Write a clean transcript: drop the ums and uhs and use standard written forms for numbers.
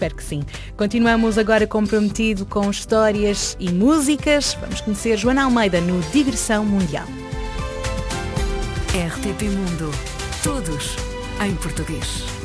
espero que sim. Continuamos agora comprometido com histórias e músicas. Vamos conhecer Joana Almeida no Digressão Mundial. RTP Mundo. Todos em português.